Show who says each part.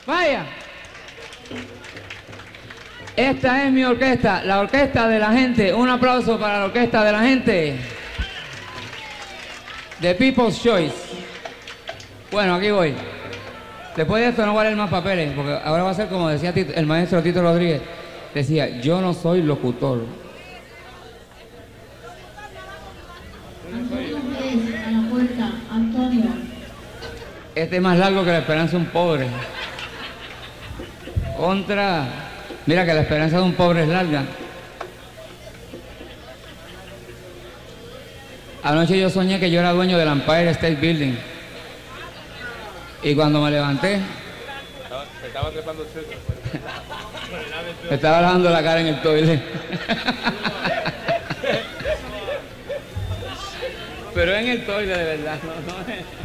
Speaker 1: Vaya. Esta es mi orquesta, la orquesta de la gente. Un aplauso para la orquesta de la gente. The People's Choice. Bueno, aquí voy. Después de esto no voy a leer más papeles, porque ahora va a ser como decía el maestro Tito Rodríguez. Decía, yo no soy locutor.
Speaker 2: Antonio Pérez, a la puerta. Antonio.
Speaker 1: Este es más largo que la esperanza de un pobre. Contra. Mira que la esperanza de un pobre es larga. Anoche yo soñé que yo era dueño del Empire State Building. Y cuando me levanté,
Speaker 3: Se estaba trepando el cerro.
Speaker 1: me estaba lavando la cara en el toilet. Pero en el toilet de verdad, no.